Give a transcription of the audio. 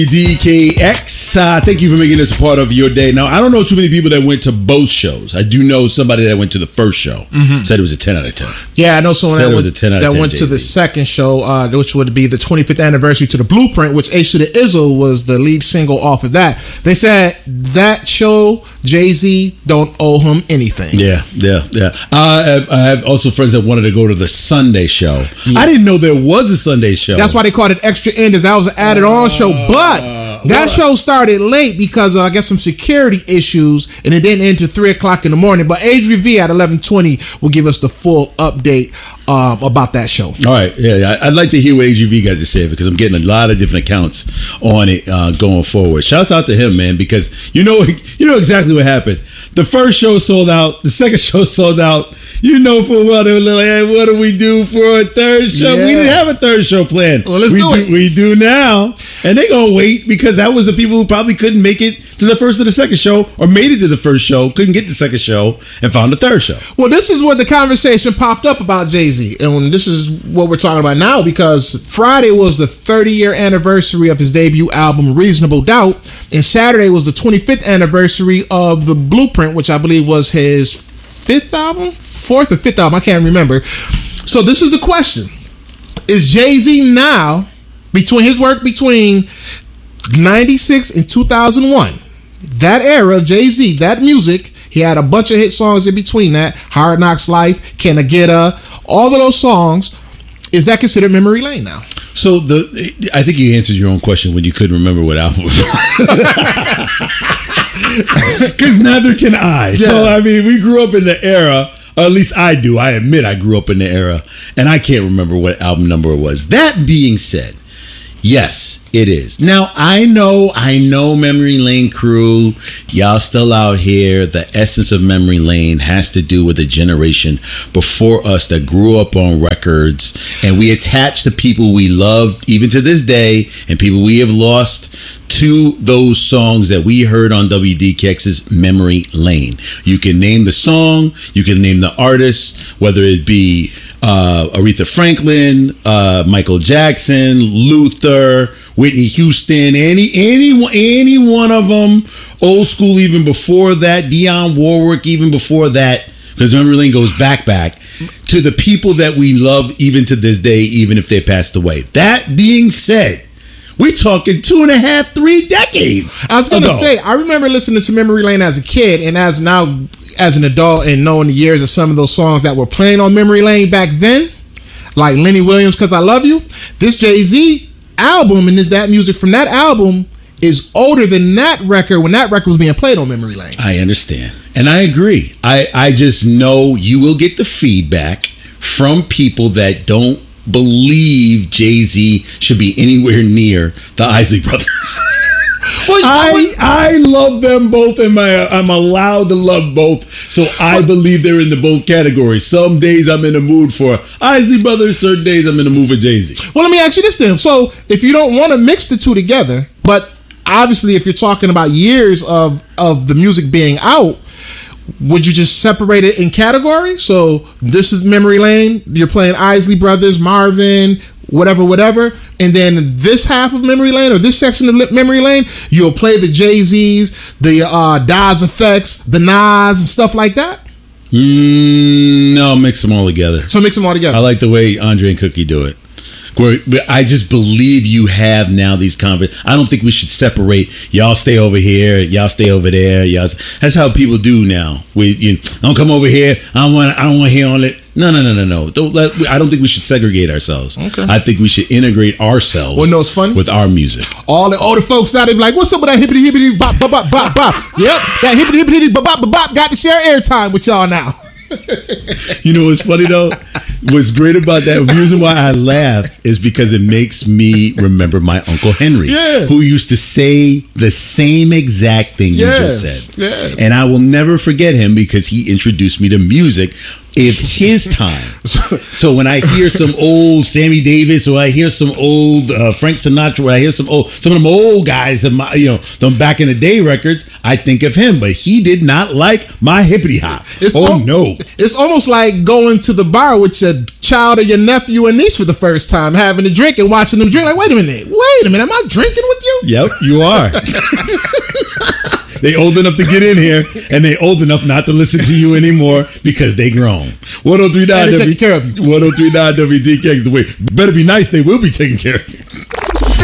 DKX, thank you for making this a part of your day. Now, I don't know too many people that went to both shows. I do know somebody that went to the first show. Said it was a 10 out of 10. Yeah, I know someone Said that it was a 10 out of 10, went to Jay-Z. the second show, which would be the 25th anniversary to the Blueprint, which H to the Izzle was the lead single off of that. They said that show, Jay-Z don't owe him anything. Yeah. I have also friends that wanted to go to the Sunday show. I didn't know there was a Sunday show. That's why they called it Extra Enders. That was an added on show, but that show started late because of, I guess, some security issues, and it didn't end till 3 o'clock in the morning. But Adri V at 11:20 will give us the full update about that show. All right, yeah. I'd like to hear what AGV got to say because I'm getting a lot of different accounts on it going forward. Shouts out to him, man, because you know exactly what happened. The first show sold out. The second show sold out. You know full well they were like, hey, what do we do for a third show? Yeah. We didn't have a third show planned. Well, let's do it. We do now. And they gonna wait because that was the people who probably couldn't make it to the first or the second show, or made it to the first show, couldn't get the second show, and found the third show. Well, this is where the conversation popped up about Jay-Z, and this is what we're talking about now because Friday was the 30-year anniversary of his debut album, Reasonable Doubt, and Saturday was the 25th anniversary of The Blueprint, which I believe was his fourth or fifth album, I can't remember. So this is the question. Is Jay-Z now, between his work between 96 and 2001, that era of Jay-Z, that music, he had a bunch of hit songs in between that, Hard Knocks Life, Can I Get A, all of those songs, is that considered memory lane now? So I think you answered your own question when you couldn't remember what album it was. Because neither can I. Yeah. So, I mean, we grew up in the era, or at least I do. I admit I grew up in the era, and I can't remember what album number it was. That being said, yes, it is. Now, I know Memory Lane crew, y'all still out here. The essence of Memory Lane has to do with the generation before us that grew up on records, and we attach the people we loved, even to this day, and people we have lost to those songs that we heard on WDKX's Memory Lane. You can name the song, you can name the artist, whether it be Aretha Franklin, Michael Jackson, Luther, Whitney Houston, any one of them, old school even before that, Dionne Warwick even before that, because Memory Lane goes back to the people that we love even to this day, even if they passed away. That being said, we're talking 2.5, 3 decades. I was going to say, I remember listening to Memory Lane as a kid, and as an adult and knowing the years of some of those songs that were playing on Memory Lane back then, like Lenny Williams, 'Cause I Love You. This Jay-Z album and that music from that album is older than that record when that record was being played on Memory Lane. I understand. And I agree. I just know you will get the feedback from people that don't believe Jay-Z should be anywhere near the Isley Brothers. Well, I love them both, and I'm allowed to love both, so I believe they're in the both categories. Some days I'm in the mood for Isley Brothers, certain days I'm in the mood for Jay-Z. Well, let me ask you this then. So if you don't want to mix the two together, but obviously if you're talking about years of the music being out, would you just separate it in categories? So this is Memory Lane, you're playing Isley Brothers, Marvin, whatever, and then this half of Memory Lane or this section of Memory Lane, you'll play the Jay-Z's, the Daz Effects, the Nas, and stuff like that? No, mix them all together. So mix them all together. I like the way Andre and Cookie do it. I just believe you have now these conversations. I don't think we should separate. Y'all stay over here. Y'all stay over there. That's how people do now. Don't come over here. I don't want to hear on it. No. I don't think we should segregate ourselves. Okay. I think we should integrate ourselves. Well, no, it's funny with our music. All the folks now, they be like, "What's up with that hippity bop bop bop bop bop?" Yep, that hippity bop bop bop bop got to share airtime with y'all now. You know what's funny though? What's great about that, the reason why I laugh is because it makes me remember my Uncle Henry, who used to say the same exact thing you just said. Yeah. And I will never forget him because he introduced me to music of his time. So when I hear some old Sammy Davis, or I hear some old Frank Sinatra, or I hear some of them old guys, them back in the day records, I think of him. But he did not like my hippity hop. No. It's almost like going to the bar with your child or your nephew and niece for the first time, having a drink and watching them drink. Like, wait a minute, am I drinking with you? Yep, you are. They old enough to get in here, and they old enough not to listen to you anymore because they grown. 103.9 taking care of you. 103.9 WDK is the way. Better be nice. They will be taking care of you.